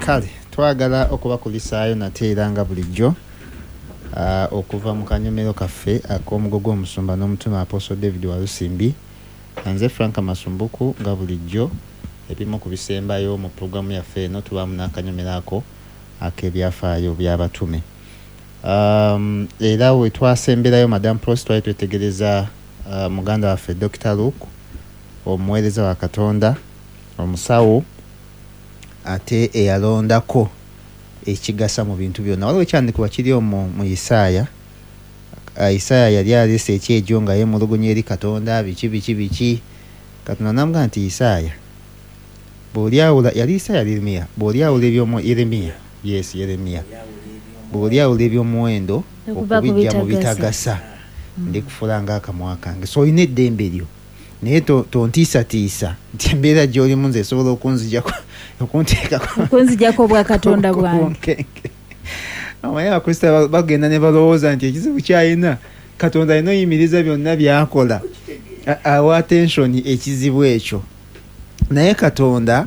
kale twagala okubakulisaayo nate era nga bulijjo okuva mu kanyomero kaffe ak'omugogo omusumba n'omutume Apostle David Walusimbi, nze Frank Masumbuku nga bulijjo ebimu ku bisembayo mu programu yaffe eno tubaamu n'akanyomero ako ak'ebyafaayo by'abatume. Era we twasemberayo Madam Prost twali twetegereza muganda waffe Dr. Luke, omuweereza wa Katonda, omusawo ate eyalondako ekigasa mu bintu byonna. Waliwo ekyandikibwa kiri omwo mu Isaaya. Isaaya yali alese ekyejo nga yemulugunya eri Katonda biki Katonda namugamba nti Isaaya bw'olyawula, yali Isaaya Yeremiya, bw'olyawula eby'omu Yeremiya, yes Yeremiya, bw'olyawula eby'omuwendo okubijja mu bitagasa ndikufuula ng'akamwa kange, so olina eddembe lyo naye tontiisatiisa nti embeera gy'olimu nze esobola okunzijako bwa Katonda bwange. Amanyi Abakristaayo bagenda ne balowooza nti ekizibu kyalina Katonda alina oyimiriza byonna byakola awa attention ekizibu ekyo, naye Katonda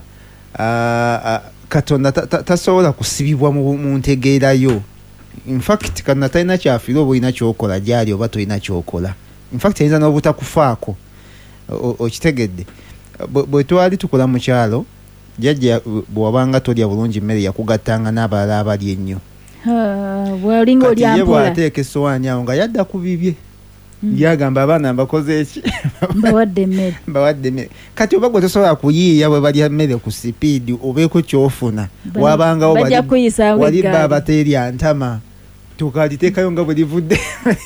tasobola kusibibwa mu ntegeerayo. In fact Katonda talina kyafiira oba olina kyokola gyali oba tolina kyokola. In fact ayinza n'obutakufaako. Okitegedde bwe twali tukola mu kyalo jjajja bw'wabanga tolya bulungi mmere yakugattanga n'abalala abali ennyo. Bwalinga oli ampola bw'ateeka essowaani awo nga yadda ku bibye byagamba abaana mbakoze eki mbawadde emmere. Kati oba gwe tosobola kuyiiya bwe balya mmere ku sipiidi obeeko kyofuna, wabangawo wali baba terya ntama tukaliteekayo nga bwe livudde.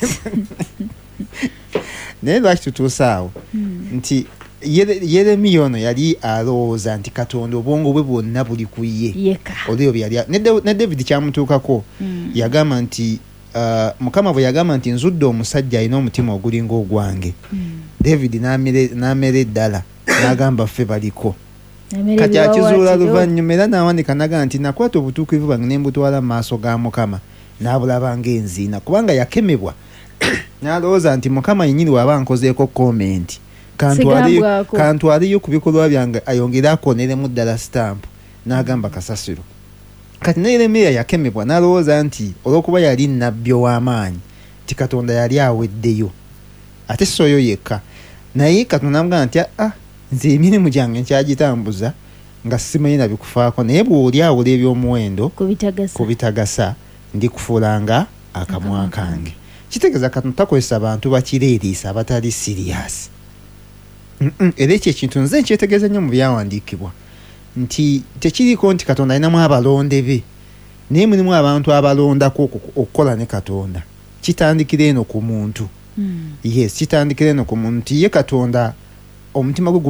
Naye lwaki tutuuse awo nti Yeremiya ono yali alowooza nti Katonda obwongo bwe bwonna buli ku ye. Olwo byali ne David kyamutuukako yagamba nti Mukama bwe yagamba nti nzudde omusajja alina omutima ogulinga ogwange. David n'amera eddala n'agamba ffe baliko. Kati akizuula luvannyuma era n'awanika n'agamba nti nakwata obutuukirivu bwange ne mbutwala mu maaso ga Mukama n'abulaba ng'enziina, kubanga yakemebwa. N'alowooza nti Mukama yennyini waba nkozeeko komenti kantwaliyo ku bikolwa byange ayongere akoneremu ddala sitampu, n'agamba kasasiro. Kati ne Yeremiya yakemebwa n'alowooza nti olw'okuba yali nnabbi ow'amaanyi nti Katonda yali aweddeyo, ate si oyo yekka, naye Katonda namugamba nti nze emirimu gyange nkyagitambuza nga simanyi na bikufaako, naye bw'olyawula eby'omuwendo ku bitagasa ndikufuulanga akamwa kange. Kitegeeza Katonda takozesa bantu bakireeriisa abatali sirias. Era ekyo ekintu nze nkyetegeeza nnyo mu byawandiikibwa nti tekiriiko nti Katonda alinamu abalonde be, naye mulimu abantu abalondako okukola ne Katonda. Kitandikira eno ku muntu. Yes, kitandikira eno ku muntu. Ye Katonda omutima gwe